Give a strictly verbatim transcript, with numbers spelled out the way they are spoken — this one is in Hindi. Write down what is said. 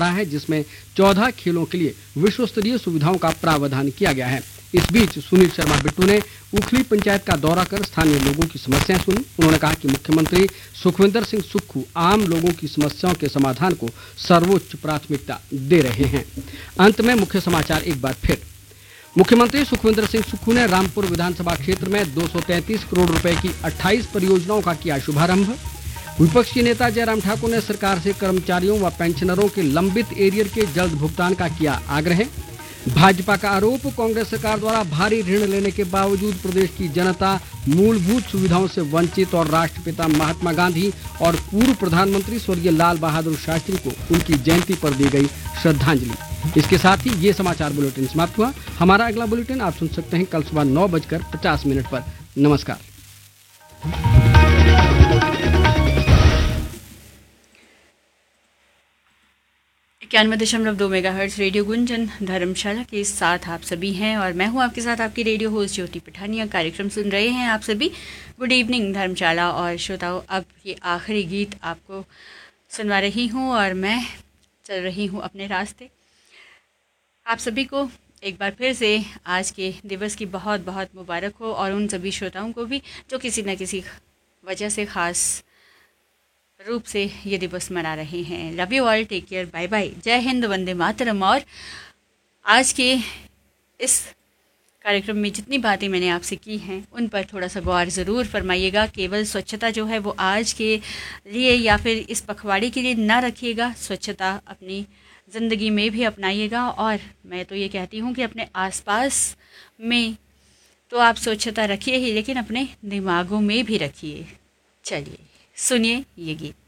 रहा है, जिसमें चौदह खेलों के लिए विश्व स्तरीय सुविधाओं का प्रावधान किया गया है। इस बीच सुनील शर्मा बिट्टू ने उखली पंचायत का दौरा कर स्थानीय लोगों की समस्याएं सुनी। उन्होंने कहा कि मुख्यमंत्री सुखविंदर सिंह सुक्खू आम लोगों की समस्याओं के समाधान को सर्वोच्च प्राथमिकता दे रहे हैं। अंत में मुख्य समाचार एक बार फिर। मुख्यमंत्री सुखविंदर सिंह सुक्खू ने रामपुर विधानसभा क्षेत्र में दो सौ तैंतीस करोड़ रुपए की अट्ठाईस परियोजनाओं का किया शुभारंभ। विपक्ष के नेता जयराम ठाकुर ने सरकार से कर्मचारियों व पेंशनरों के लंबित एरियर के जल्द भुगतान का किया आग्रह। भाजपा का आरोप, कांग्रेस सरकार द्वारा भारी ऋण लेने के बावजूद प्रदेश की जनता मूलभूत सुविधाओं से वंचित और राष्ट्रपिता महात्मा गांधी और पूर्व प्रधानमंत्री स्वर्गीय लाल बहादुर शास्त्री को उनकी जयंती पर दी गई श्रद्धांजलि। इसके साथ ही ये समाचार बुलेटिन समाप्त हुआ। हमारा अगला बुलेटिन आप सुन सकते हैं कल सुबह नौ बजकर पचास मिनट पर। नमस्कार। इक्यानवे दशमलव दो मेगा हर्ट्ज रेडियो गुंजन धर्मशाला के साथ आप सभी हैं और मैं हूं आपके साथ आपकी रेडियो होस्ट ज्योति पठानिया। कार्यक्रम सुन रहे हैं आप सभी। गुड इवनिंग धर्मशाला। और श्रोताओं, अब ये आखिरी गीत आपको सुनवा रही हूं और मैं चल रही हूं अपने रास्ते। आप सभी को एक बार फिर से आज के दिवस की बहुत बहुत मुबारक हो और उन सभी श्रोताओं को भी जो किसी न किसी वजह से ख़ास रूप से ये दिवस मना रहे हैं। Love you all, take care, bye bye, जय हिंद, वंदे मातरम। और आज के इस कार्यक्रम में जितनी बातें मैंने आपसे की हैं उन पर थोड़ा सा गौर ज़रूर फरमाइएगा। केवल स्वच्छता जो है वो आज के लिए या फिर इस पखवाड़े के लिए ना रखिएगा, स्वच्छता अपनी ज़िंदगी में भी अपनाइएगा। और मैं तो ये कहती हूँ कि अपने आसपास में तो आप स्वच्छता रखिए ही, लेकिन अपने दिमागों में भी रखिए। चलिए सुनिए ये गीत।